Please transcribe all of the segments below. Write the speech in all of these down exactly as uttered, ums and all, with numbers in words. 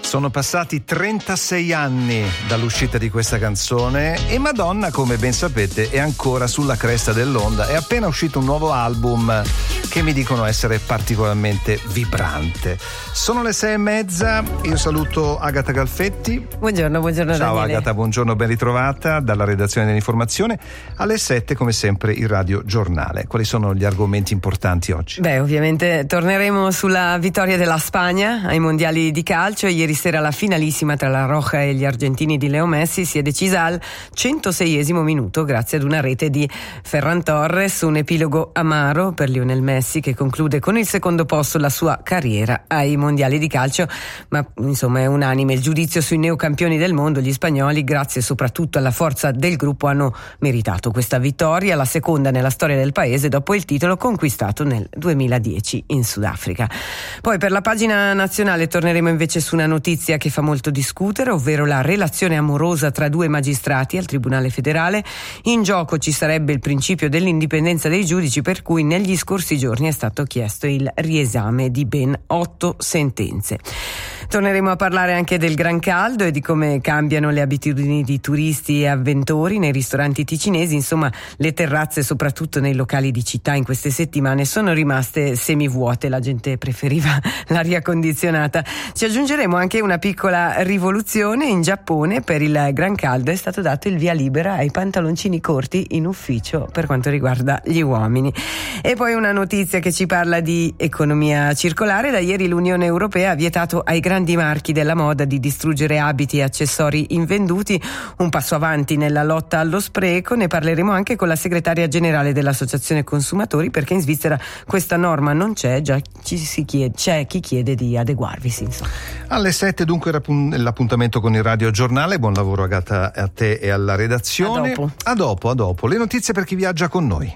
Sono passati trentasei anni dall'uscita di questa canzone e Madonna, come ben sapete, è ancora sulla cresta dell'onda. È appena uscito un nuovo album che mi dicono essere particolarmente vibrante. Sono le sei e mezza, io saluto Agata Galfetti. Buongiorno, buongiorno Ciao Daniele. Agata, buongiorno, ben ritrovata dalla redazione dell'informazione. Alle sette, come sempre, il Radio Giornale. Quali sono gli argomenti importanti oggi? Beh, ovviamente torneremo sulla vittoria della Spagna ai mondiali di calcio. Ieri sera la finalissima tra la Roja e gli argentini di Leo Messi si è decisa al centoseiesimo minuto grazie ad una rete di Ferran Torres, un epilogo amaro per Lionel Messi che conclude con il secondo posto la sua carriera ai mondiali di calcio, ma insomma è unanime il giudizio sui neocampioni del mondo. Gli spagnoli, grazie soprattutto alla forza del gruppo, hanno meritato questa vittoria, la seconda nella storia del paese dopo il titolo conquistato nel duemiladieci in Sudafrica. Poi per la pagina nazionale torneremo invece su una notizia che fa molto discutere, ovvero la relazione amorosa tra due magistrati al Tribunale federale. In gioco ci sarebbe il principio dell'indipendenza dei giudici, per cui negli scorsi giorni è stato chiesto il riesame di ben otto sentenze. Torneremo a parlare anche del gran caldo e di come cambiano le abitudini di turisti e avventori nei ristoranti ticinesi. Insomma, le terrazze, soprattutto nei locali di città, in queste settimane sono rimaste semivuote, la gente preferiva l'aria condizionata. Ci aggiungeremo anche una piccola rivoluzione in Giappone. Per il gran caldo è stato dato il via libera ai pantaloncini corti in ufficio per quanto riguarda gli uomini. E poi una notizia che ci parla di economia circolare. Da ieri l'Unione Europea ha vietato ai grandi marchi della moda di distruggere abiti e accessori invenduti, un passo avanti nella lotta allo spreco. Ne parleremo anche con la segretaria generale dell'Associazione Consumatori, perché in Svizzera questa norma non c'è, già ci si chiede, c'è chi chiede di adeguarvisi, insomma. Alle sette dunque l'appuntamento con il Radio Giornale. Buon lavoro Agata a te e alla redazione. A dopo. A dopo, a dopo. Le notizie per chi viaggia con noi.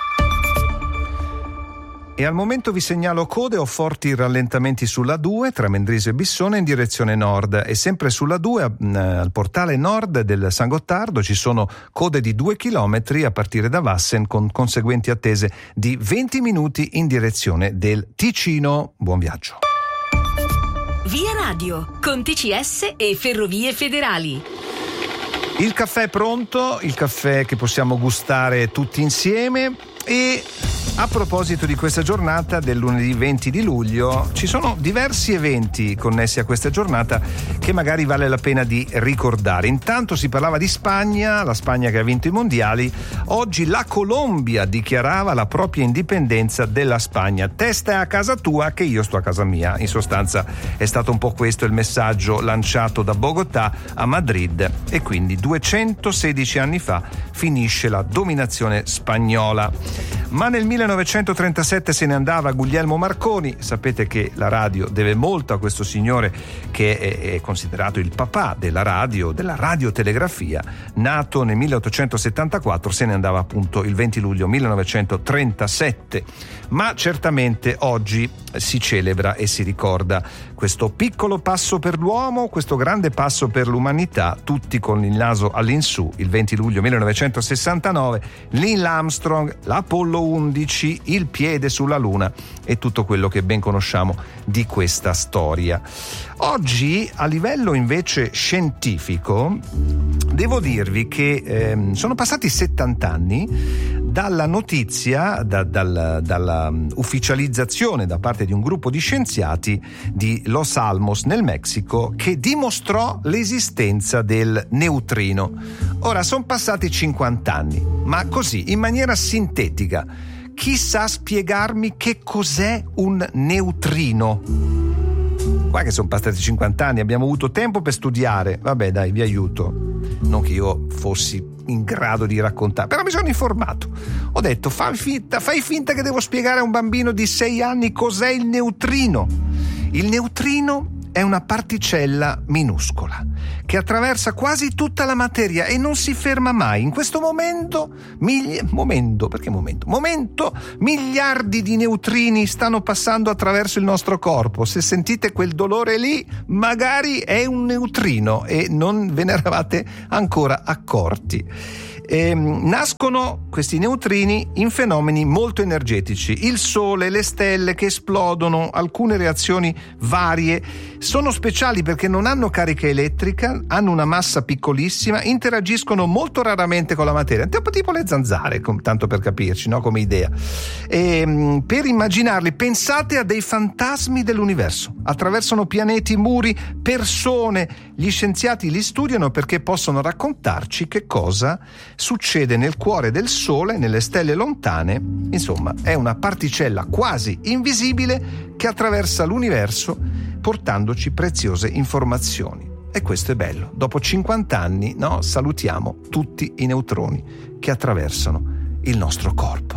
E al momento vi segnalo code o forti rallentamenti sulla due tra Mendrisio e Bissone in direzione nord, e sempre sulla due al portale nord del San Gottardo ci sono code di due chilometri a partire da Vassen, con conseguenti attese di venti minuti in direzione del Ticino. Buon viaggio. Via Radio con T C S e Ferrovie Federali. Il caffè è pronto, il caffè che possiamo gustare tutti insieme. E a proposito di questa giornata del lunedì venti di luglio, ci sono diversi eventi connessi a questa giornata che magari vale la pena di ricordare. Intanto si parlava di Spagna, la Spagna che ha vinto i mondiali. Oggi la Colombia dichiarava la propria indipendenza della Spagna. Testa a casa tua che io sto a casa mia. In sostanza è stato un po' questo il messaggio lanciato da Bogotà a Madrid, e quindi duecentosedici anni fa finisce la dominazione spagnola. Ma nel millenovecentotrentasette se ne andava Guglielmo Marconi. Sapete che la radio deve molto a questo signore che è, è considerato il papà della radio, della radiotelegrafia. Nato nel milleottocentosettantaquattro, se ne andava appunto il venti luglio millenovecentotrentasette. Ma certamente oggi si celebra e si ricorda questo piccolo passo per l'uomo, questo grande passo per l'umanità, tutti con il naso all'insù. Il venti luglio millenovecentosessantanove, Neil Armstrong, l'Apollo undici, il piede sulla Luna e tutto quello che ben conosciamo di questa storia. Oggi, a livello invece scientifico, devo dirvi che ehm, sono passati settanta anni dalla notizia, da, dal, dalla ufficializzazione da parte di un gruppo di scienziati di Los Alamos nel Messico che dimostrò l'esistenza del neutrino. Ora sono passati cinquanta anni, ma così, in maniera sintetica, chi sa spiegarmi che cos'è un neutrino? Qua che sono passati cinquanta anni, abbiamo avuto tempo per studiare. Vabbè, dai, vi aiuto. Non che io fossi in grado di raccontare, però mi sono informato. Ho detto, fai finta, fai finta che devo spiegare a un bambino di sei anni cos'è il neutrino. Il neutrino è una particella minuscola che attraversa quasi tutta la materia e non si ferma mai. In questo momento, migli- momento, perché momento? Momento, miliardi di neutrini stanno passando attraverso il nostro corpo. Se sentite quel dolore lì, magari è un neutrino e non ve ne eravate ancora accorti. E nascono questi neutrini in fenomeni molto energetici. Il Sole, le stelle che esplodono, alcune reazioni varie, sono speciali perché non hanno carica elettrica, hanno una massa piccolissima, interagiscono molto raramente con la materia, tipo le zanzare, tanto per capirci, no? Come idea. E, per immaginarli, pensate a dei fantasmi dell'universo. Attraversano pianeti, muri, persone. Gli scienziati li studiano perché possono raccontarci che cosa succede nel cuore del Sole, nelle stelle lontane. Insomma, è una particella quasi invisibile che attraversa l'universo portandoci preziose informazioni. E questo è bello. Dopo cinquanta anni, no, salutiamo tutti i neutroni che attraversano il nostro corpo.